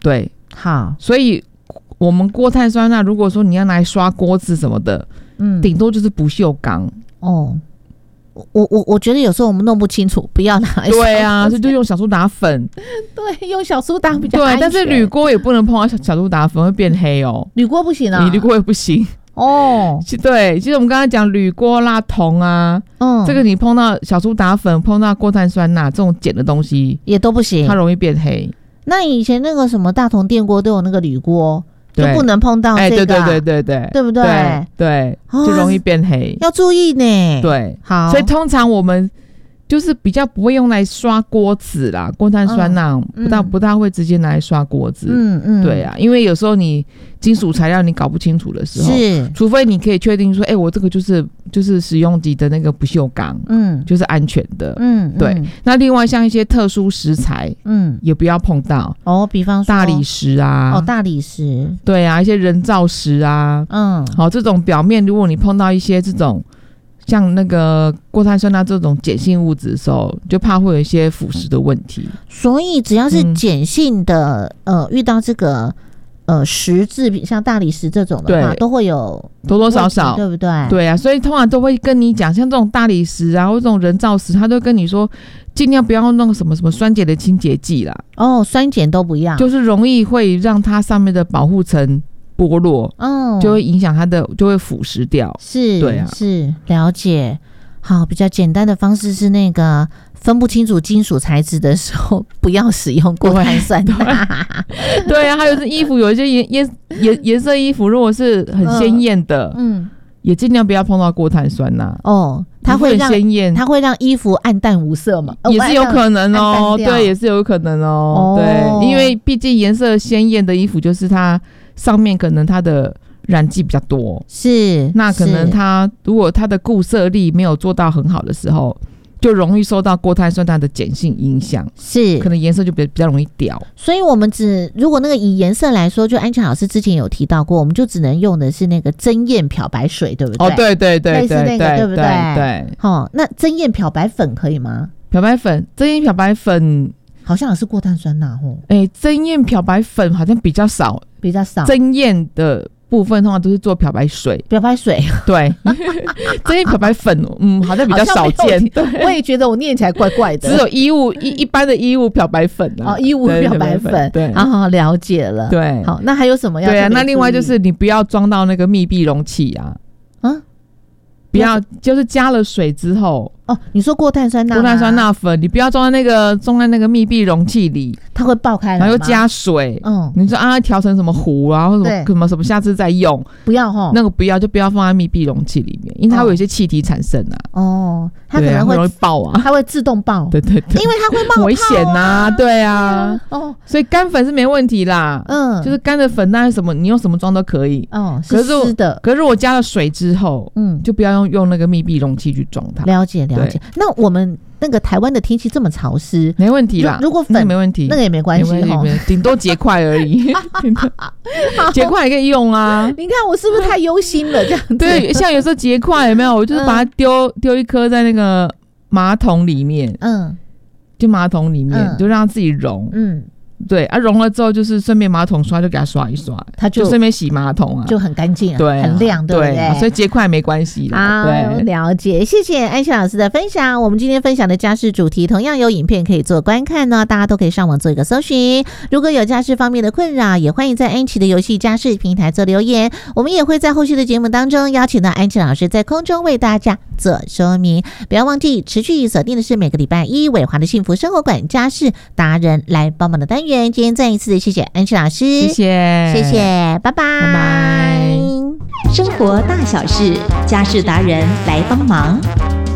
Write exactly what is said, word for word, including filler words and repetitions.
对， 好， 所以我们锅碳酸钠，如果说你要拿来刷锅子什么的，嗯，顶多就是不锈钢哦。我我我觉得有时候我们弄不清楚，不要拿来。 对啊，所以就用小苏打粉。 对，用小苏打比较安全。 对，但是铝锅也不能碰到小苏打粉，会变黑哦。 铝锅不行啊， 你铝锅也不行哦。对，其实我们刚才讲铝锅啦、铜啊，嗯，这个你碰到小苏打粉、碰到锅碳酸钠这种碱的东西也都不行， 它容易变黑。 那以前那个什么大同电锅都有那个铝锅。就不能碰到这个、啊，哎、 欸，对对对对对， 对不对？ 对，对哦、就容易变黑， 要注意呢。 对， 好， 所以通常我们就是比较不会用来刷锅子啦，锅碳酸钠、嗯、不大不大会直接拿来刷锅子。嗯嗯，对啊，因为有时候你金属材料你搞不清楚的时候，是，除非你可以确定说，哎、欸，我这个就是就是使用级的那个不锈钢，嗯，就是安全的，嗯，对。嗯、那另外像一些特殊食材，嗯，也不要碰到哦，比方说大理石啊， 哦，大理石， 对啊，一些人造石啊，嗯，好、哦，这种表面如果你碰到一些这种。像那个锅碳酸钠这种碱性物质的时候，就怕会有一些腐蚀的问题。 所以只要是碱性的，嗯、呃，遇到这个呃石制品，像大理石这种的话，都会有多多少少， 对不对？ 对啊，所以通常都会跟你讲，像这种大理石啊，或这种人造石，他都跟你说，尽量不要弄什么什么酸碱的清洁剂啦。 哦，酸碱都不要， 就是容易会让它上面的保护层剥落，哦，就会影响它的，就会腐蚀掉。 是， 对啊， 是了解。好，比较简单的方式是那个分不清楚金属材质的时候，不要使用锅碳酸钠。 对, 对啊，还有是衣服，有一些颜颜颜颜色衣服，如果是很鲜艳的，嗯，也尽量不要碰到锅碳酸钠。 哦，它会让鲜艳，它会让衣服暗淡无色嘛？ 也是有可能哦，对，也是有可能哦，哦对，因为毕竟颜色鲜艳的衣服，就是它。上面可能它的染剂比较多， 是那可能它如果它的固色力没有做到很好的时候，就容易受到锅碳酸钠的碱性影响， 是可能颜色就比较比较容易掉。 所以我们只如果那个以颜色来说，就安全老师之前有提到过，我们就只能用的是那个增艳漂白水，对不对？ 哦，对对对对， 类似那个，对不对？ 对对。 好、哦，那增艳漂白粉可以吗？ 漂白粉，增艳漂白粉。 好像也是锅碳酸钠哦。 哎，增艳漂白粉好像比较少， 比较少。 增艳的部分通常都是做漂白水， 漂白水。 对，增艳漂白粉，嗯，好像比较少见。对， 我也觉得我念起来怪怪的。 只有衣物一一般的衣物漂白粉啊， 哦，衣物漂白粉。对，好好了解了。 对， 好，那还有什么要？ 对啊，那另外就是你不要装到那个密闭容器啊。啊？不要，就是加了水之后哦。你说锅碳酸钠， 锅碳酸钠粉，你不要装在那个装在那个密闭容器里， 它会爆开来， 然后又加水。嗯，你说啊，调成什么糊啊，或者什么什么什么，下次再用， 不要哈， 那个不要，就不要放在密闭容器里面，因为它会有一些气体产生啊。 哦，它可能会容易爆啊， 它会自动爆。 对对对， 因为它会冒泡啊， 危险呐，对啊。哦，所以干粉是没问题啦。嗯，就是干的粉，那是什么，你用什么装都可以。 哦，是湿的。 可是如果加了水之后，嗯，就不要用用那个密闭容器去装它。 了解了解。那我们那个台湾的天气这么潮湿， 没问题啦。 如果粉没问题， 那个也没关系哈， 顶多结块而已。结块也可以用啊。 你看我是不是太忧心了？这样子。 对，像有时候结块有没有？我就是把它丢丢一颗在那个马桶里面，嗯，就马桶里面、嗯、就让它自己溶，嗯。对啊，溶了之后就是顺便马桶刷就给它刷一刷，它就顺便洗马桶啊， 就很干净啊， 对啊， 很亮，对不对？ 对，所以结块没关系啦。 对，了解，谢谢安琪老师的分享。我们今天分享的家事主题同样有影片可以做观看呢，大家都可以上网做一个搜寻。如果有家事方面的困扰，也欢迎在安琪的游戏家事平台做留言，我们也会在后续的节目当中邀请到安琪老师在空中为大家做说明。不要忘记持续锁定的是每个礼拜一伟华的幸福生活馆家事达人来帮忙的单元。今天再一次的谢谢安琪老师， 谢谢谢谢，拜拜拜拜。 生活大小事，家事达人来帮忙。